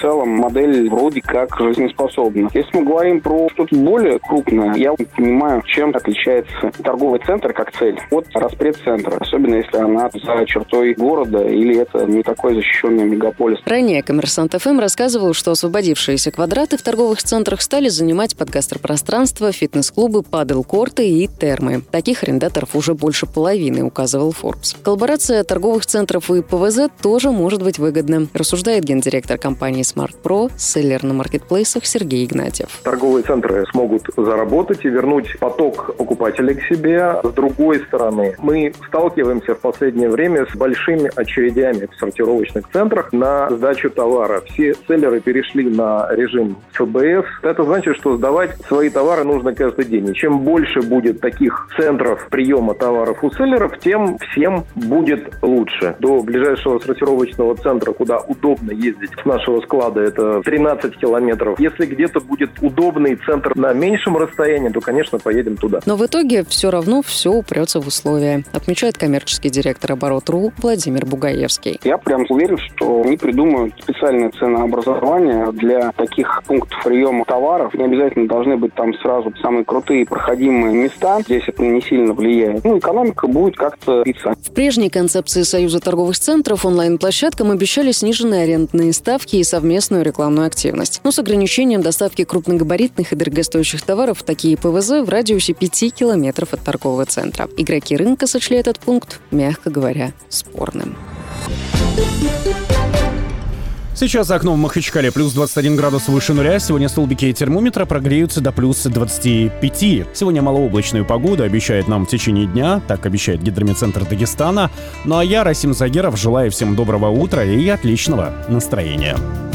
целом модель вроде как жизнеспособна. Если мы говорим про что-то более крупное, я понимаю, чем отличается торговый центр как цель от распредцентра, особенно если она за чертой города или это не такой защищенный мегаполис. Ранее «Коммерсант ФМ» рассказывал, что освободившиеся квадраты в торговых центрах стали занимать под гастропространство, фитнес-клубы, падл-корты и термы. Таких арендаторов уже больше половины, указывал Forbes. Коллаборация торговых центров и ПВЗ тоже может быть выгодна, рассуждает гендиректор компании Smart Pro, селлер на маркетплейсах Сергей Игнатьев. Торговые центры смогут заработать и вернуть поток покупателей к себе. С другой стороны, мы сталкиваемся в последнее время с большими очередями в сортировочных центрах на сдачу товара. Все селлеры перешли на режим ФБС. Это значит, что сдавать свои товары нужно каждый день. И чем больше будет таких центров приема товаров у селлеров, тем всем будет лучше. До ближайшего сортировочного центра, куда удобно ездить с нашего склада, это 13 километров. Если где-то будет удобный центр на меньшем расстоянии, то, конечно, поедем туда. Но в итоге все равно все упрется в условия, отмечает коммерческий директор Оборот.ру Владимир Бугаевский. Я прям уверен, что они придумают специальное ценообразование для таких пунктов приема товаров. Не обязательно должны быть там сразу самые крутые проходимые места. Здесь это не сильно влияет. Экономика будет как-то биться. В прежней концепции Союза торговых центров онлайн-площадкам обещали сниженные арендные ставки и совместную рекламную активность. Но с ограничением доставки крупногабаритных и дорогостоящих товаров такие ПВЗ в радиусе 5 километров от торгового центра. Игроки рынка сочли этот пункт, мягко говоря, спорным. Сейчас за окном в Махачкале плюс 21 градус выше нуля. Сегодня столбики термометра прогреются до плюс 25. Сегодня малооблачную погоду обещает нам в течение дня. Так обещает Гидрометцентр Дагестана. Ну а я, Расим Загеров, желаю всем доброго утра и отличного настроения.